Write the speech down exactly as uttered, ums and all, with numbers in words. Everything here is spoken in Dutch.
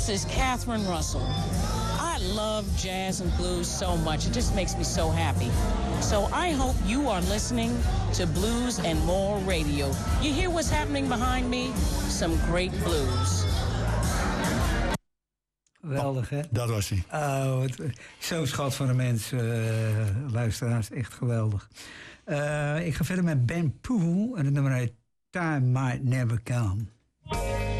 This is Catherine Russell. I love jazz and blues so much. It just makes me so happy. So I hope you are listening to Blues and More Radio. You hear what's happening behind me? Some great blues. Geweldig, hè? Dat was hij. Oh, zo'n schat van een mens, uh, luisteraars. Echt geweldig. Uh, ik ga verder met Ben Poole en het nummer heet Time Might Never Come.